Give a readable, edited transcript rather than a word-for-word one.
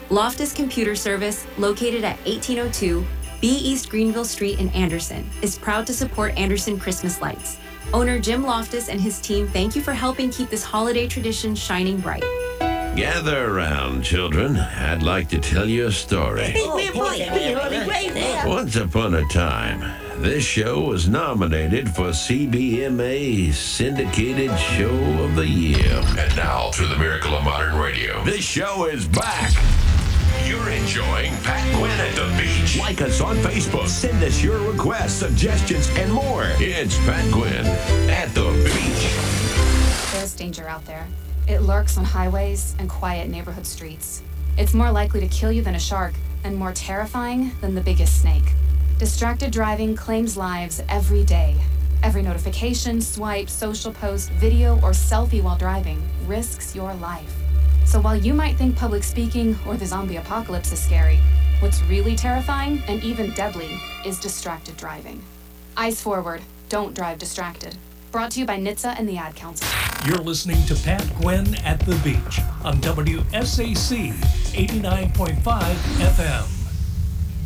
Loftus Computer Service, located at 1802 B East Greenville Street in Anderson, is proud to support Anderson Christmas lights. Owner Jim Loftus and his team thank you for helping keep this holiday tradition shining bright. Gather around, children. I'd like to tell you a story. Once upon a time, this show was nominated for CBMA Syndicated Show of the Year. And now, through the miracle of modern radio, This show is back. you're enjoying Pat Quinn at the Beach. Like us on Facebook. Send us your requests, suggestions, and more. It's Pat Quinn at the Beach. There's danger out there. It lurks on highways and quiet neighborhood streets. It's more likely to kill you than a shark, and more terrifying than the biggest snake. Distracted driving claims lives every day. Every notification, swipe, social post, video, or selfie while driving risks your life. So while you might think public speaking or the zombie apocalypse is scary, what's really terrifying and even deadly is distracted driving. Eyes forward, don't drive distracted. Brought to you by NHTSA and the Ad Council. You're listening to Pat Quinn at the Beach on WSAC 89.5 FM.